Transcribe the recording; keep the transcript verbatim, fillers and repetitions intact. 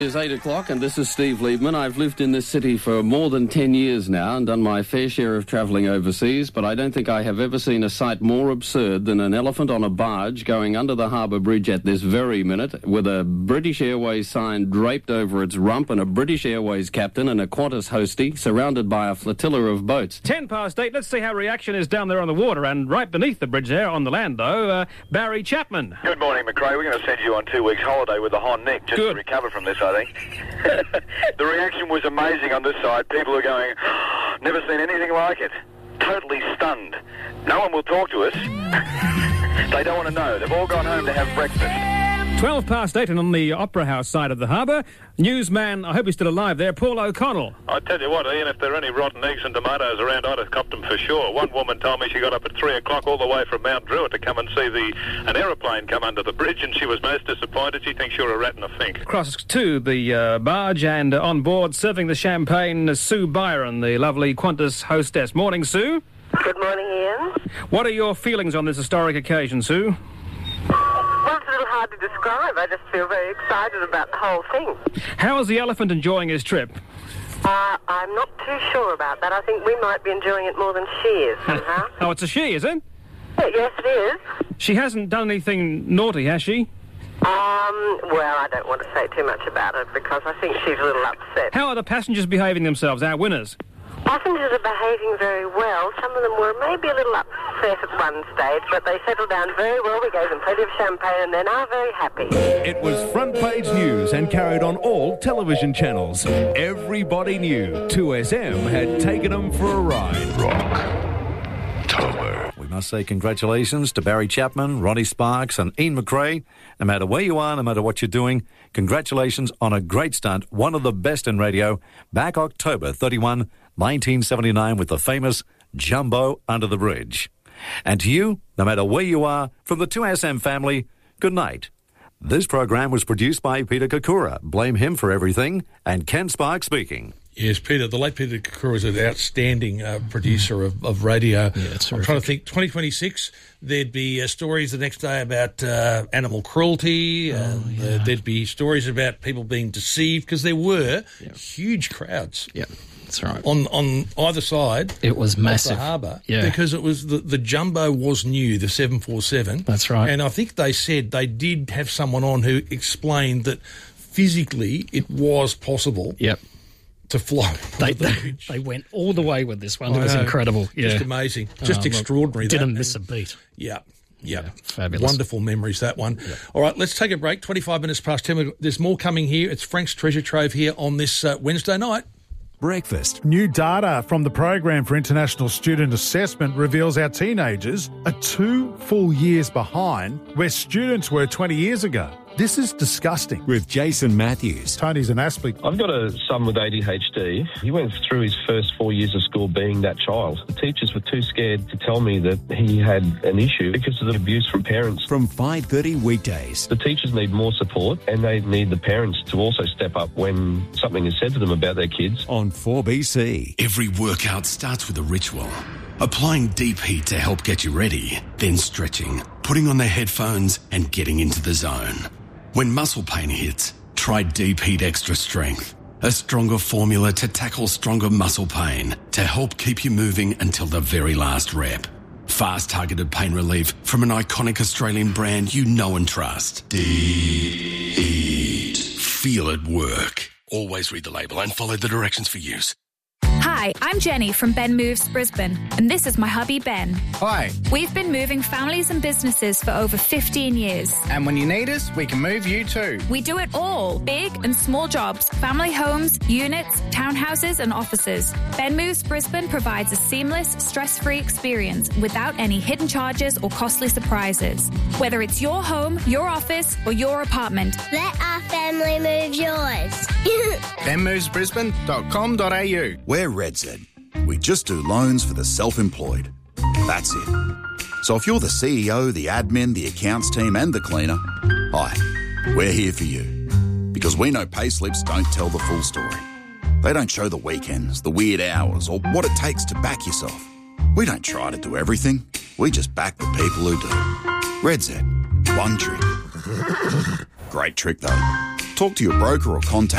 It's eight o'clock and this is Steve Liebman. I've lived in this city for more than ten years now and done my fair share of travelling overseas, but I don't think I have ever seen a sight more absurd than an elephant on a barge going under the harbour bridge at this very minute with a British Airways sign draped over its rump and a British Airways captain and a Qantas hostie surrounded by a flotilla of boats. Ten past eight. Let's see how reaction is down there on the water and right beneath the bridge there on the land, though. Uh, Barry Chapman. Good morning, McRae. We're going to send you on two weeks' holiday with the Hon Nick just Good. to recover from this, I think. The reaction was amazing on this side. People are going, oh, never seen anything like it. Totally stunned. No one will talk to us. They don't want to know. They've all gone home to have breakfast. Twelve past eight and on the Opera House side of the harbour, newsman, I hope he's still alive there, Paul O'Connell. I tell you what, Ian, if there are any rotten eggs and tomatoes around, I'd have copped them for sure. One woman told me she got up at three o'clock all the way from Mount Druitt to come and see the an aeroplane come under the bridge, and she was most disappointed. She thinks you're a rat in a fink. Across to the uh, barge and uh, on board serving the champagne, uh, Sue Byron, the lovely Qantas hostess. Morning, Sue. Good morning, Ian. What are your feelings on this historic occasion, Sue? Well, it's a little hard to describe. I just feel very excited about the whole thing. How is the elephant enjoying his trip? Uh, I'm not too sure about that. I think we might be enjoying it more than she is, somehow. Oh, it's a she, is it? Yeah, yes, it is. She hasn't done anything naughty, has she? Um, well, I don't want to say too much about it because I think she's a little upset. How are the passengers behaving themselves, our winners? Passengers are behaving very well. Some of them were maybe a little upset at one stage, but they settled down very well. We gave them plenty of champagne and they're now very happy. It was front page news and carried on all television channels. Everybody knew two S M had taken them for a ride. Rock-tober. We must say congratulations to Barry Chapman, Ronnie Sparks and Ian McRae. No matter where you are, no matter what you're doing, congratulations on a great stunt, one of the best in radio, back October thirty-first, nineteen seventy-nine with the famous Jumbo Under the Bridge. And to you, no matter where you are, from the two S M family, good night. This program was produced by Peter Kakura. Blame him for everything. And Ken Sparks speaking. Yes, Peter. The late Peter Kakura is an outstanding uh, producer of, of radio. Yeah, it's I'm trying to think. twenty twenty-six, there'd be uh, stories the next day about uh, animal cruelty. Oh, and, yeah. uh, there'd be stories about people being deceived because there were yeah. huge crowds. Yeah, that's right. On on either side. It was massive. Of the harbour. Yeah. Because it was the, the Jumbo was new, the seven forty-seven. That's right. And I think they said they did have someone on who explained that physically it was possible. Yep. To fly. They, the they, they went all the way with this one. I It was know. incredible. Yeah. Just amazing. Just Oh, extraordinary. Look, didn't that. miss a beat. Yeah. Yeah. Yeah, fabulous. Wonderful memories, that one. Yeah. All right, let's take a break. twenty-five minutes past ten. There's more coming here. It's Frank's Treasure Trove here on this uh, Wednesday night. Breakfast. New data from the Program for International Student Assessment reveals our teenagers are two full years behind where students were twenty years ago. This is disgusting. With Jason Matthews. Tony's an athlete. I've got a son with A D H D. He went through his first four years of school being that child. The teachers were too scared to tell me that he had an issue because of the abuse from parents. From five thirty weekdays. The teachers need more support and they need the parents to also step up when something is said to them about their kids. On four B C. Every workout starts with a ritual. Applying deep heat to help get you ready, then stretching, putting on the headphones and getting into the zone. When muscle pain hits, try Deep Heat Extra Strength, a stronger formula to tackle stronger muscle pain to help keep you moving until the very last rep. Fast targeted pain relief from an iconic Australian brand you know and trust. Deep Heat. Feel it work. Always read the label and follow the directions for use. Hi, I'm Jenny from Ben Moves Brisbane, and this is my hubby Ben. Hi. We've been moving families and businesses for over fifteen years. And when you need us, we can move you too. We do it all, big and small jobs, family homes, units, townhouses and offices. Ben Moves Brisbane provides a seamless, stress-free experience without any hidden charges or costly surprises. Whether it's your home, your office or your apartment. Let our family move yours. ben moves brisbane dot com dot a u. We're RedZ. We just do loans for the self-employed. That's it. So if you're the C E O, the admin, the accounts team and the cleaner, hi, we're here for you. Because we know payslips don't tell the full story. They don't show the weekends, the weird hours or what it takes to back yourself. We don't try to do everything. We just back the people who do. RedZ. One trick. Great trick though. talk to your broker or contact